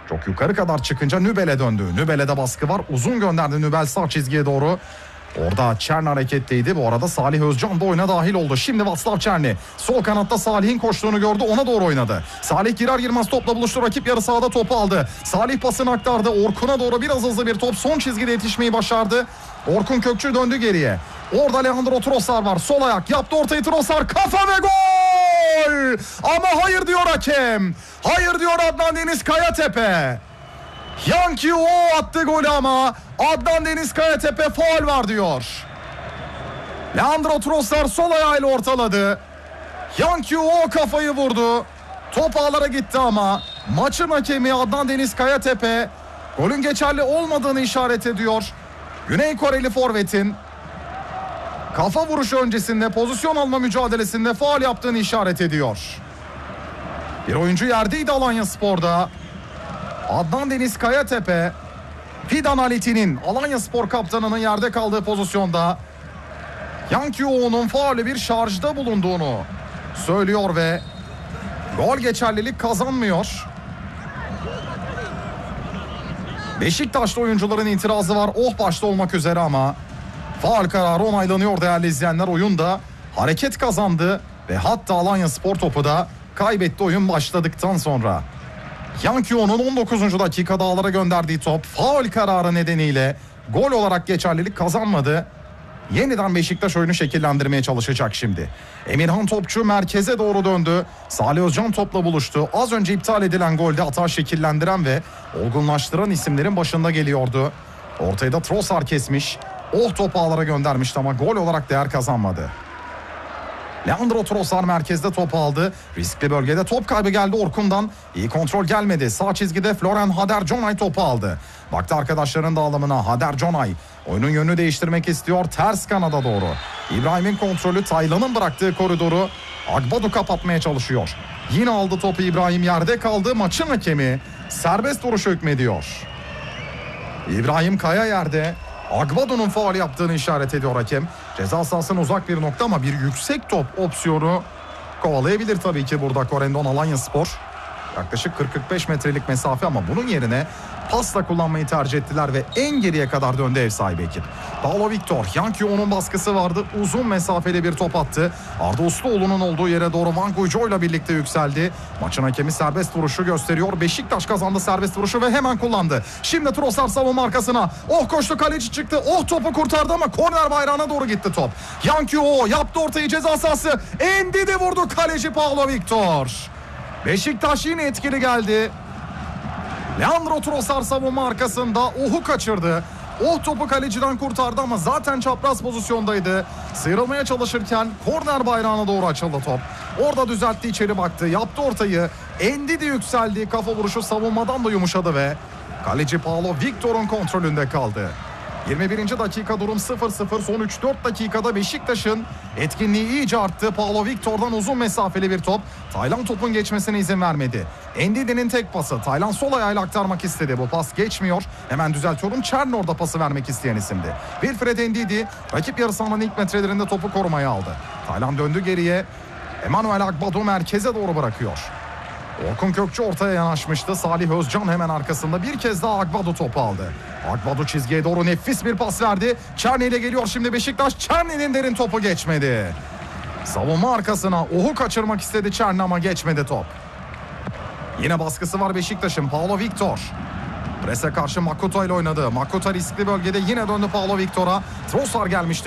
Çok yukarı kadar çıkınca Nübel'e döndü. Nübel'e baskı var. Uzun gönderdi Nübel sağ çizgiye doğru. Orada Çern hareketteydi. Bu arada Salih Özcan da oyuna dahil oldu. Şimdi Václav Černý. Sol kanatta Salih'in koştuğunu gördü. Ona doğru oynadı. Salih girer girmez topla buluştu. Rakip yarı sahada topu aldı. Salih pasını aktardı. Orkun'a doğru biraz hızlı bir top. Son çizgide yetişmeyi başardı. Orkun Kökçü döndü geriye. Orada Leandro Trossard var. Sol ayak yaptı ortayı Trossard. Kafa ve gol! Ama hayır diyor hakem. Hayır diyor Adnan Deniz Kayatepe. Yankee o attı golü ama Adnan Deniz Kayatepe faul var diyor. Leandro Trossard sol ayağıyla ortaladı. Yankee o kafayı vurdu. Top ağlara gitti ama maçın hakemi Adnan Deniz Kayatepe golün geçerli olmadığını işaret ediyor. Güney Koreli forvetin kafa vuruşu öncesinde pozisyon alma mücadelesinde faul yaptığını işaret ediyor. Bir oyuncu yerdeydi Alanyaspor'da. Adnan Deniz Kayatepe, Fidan Aleti'nin Alanyaspor kaptanının yerde kaldığı pozisyonda Yankee O'nun faulü bir şarjda bulunduğunu söylüyor ve gol geçerlilik kazanmıyor. Beşiktaşlı oyuncuların itirazı var. Başta olmak üzere ama faul kararı onaylanıyor değerli izleyenler. Oyunda hareket kazandı ve hatta Alanyaspor topu da kaybetti oyun başladıktan sonra. Yankee O'nun 19. dakikada ağlara gönderdiği top faul kararı nedeniyle gol olarak geçerlilik kazanmadı. Yeniden Beşiktaş oyunu şekillendirmeye çalışacak şimdi. Emirhan Topçu merkeze doğru döndü. Salih Özcan topla buluştu. Az önce iptal edilen golde hata şekillendiren ve olgunlaştıran isimlerin başında geliyordu. Ortayı da Trossard kesmiş. Topu ağlara göndermişti ama gol olarak değer kazanmadı. Leandro Trossard merkezde top aldı. Riskli bölgede top kaybı geldi Orkun'dan. İyi kontrol gelmedi. Sağ çizgide Florian Hader-Jonay topu aldı. Baktı arkadaşlarının dağılımına. Hader-Jonay oyunun yönünü değiştirmek istiyor. Ters kanada doğru. İbrahim'in kontrolü Taylan'ın bıraktığı koridoru Agbadu kapatmaya çalışıyor. Yine aldı topu İbrahim, yerde kaldı. Maçın hakemi serbest vuruşu hükmediyor. İbrahim Kaya yerde. Agbado'nun faul yaptığını işaret ediyor hakem. Ceza sahasına uzak bir nokta ama bir yüksek top opsiyonu kovalayabilir tabii ki burada Korendon Alanyaspor. Yaklaşık 40-45 metrelik mesafe ama bunun yerine pasla kullanmayı tercih ettiler ve en geriye kadar döndü ev sahibi ekip. Paulo Victor, Yankee O'nun baskısı vardı. Uzun mesafeli bir top attı. Arda Usluoğlu'nun olduğu yere doğru Van Guijo ile birlikte yükseldi. Maçın hakemi serbest vuruşu gösteriyor. Beşiktaş kazandı serbest vuruşu ve hemen kullandı. Şimdi Trossard savunma arkasına. Koştu, kaleci çıktı. Topu kurtardı ama korner bayrağına doğru gitti top. Yankee O yaptı ortayı, ceza sahası. Endidi vurdu kaleci Paulo Victor. Beşiktaş yine etkili geldi. Leandro Trossard savunma arkasında kaçırdı. Topu kaleciden kurtardı ama zaten çapraz pozisyondaydı. Sıyrılmaya çalışırken korner bayrağına doğru açıldı top. Orada düzeltti, içeri baktı. Yaptı ortayı. Endidi yükseldi. Kafa vuruşu savunmadan da yumuşadı ve kaleci Paulo Victor'un kontrolünde kaldı. 21. dakika durum 0-0. Son 3-4 dakikada Beşiktaş'ın etkinliği iyice arttı. Paulo Victor'dan uzun mesafeli bir top. Taylan topun geçmesine izin vermedi. Endidi'nin tek pası. Taylan sol ayağıyla aktarmak istedi. Bu pas geçmiyor. Hemen düzeltiyorum. Černý orada pası vermek isteyen isimdi. Wilfred Endidi rakip yarı sahanın ilk metrelerinde topu korumaya aldı. Taylan döndü geriye. Emmanuel Agbadu merkeze doğru bırakıyor. Orkun Kökçü ortaya yanaşmıştı. Salih Özcan hemen arkasında bir kez daha Agbadu topu aldı. Agbadu çizgiye doğru nefis bir pas verdi. Černý ile geliyor şimdi Beşiktaş. Černy'nin derin topu geçmedi. Savunma arkasına kaçırmak istedi Černý ama geçmedi top. Yine baskısı var Beşiktaş'ın. Paulo Victor. Prese karşı Makuta ile oynadı. Makuta riskli bölgede yine döndü Paulo Victor'a. Trossard gelmişti.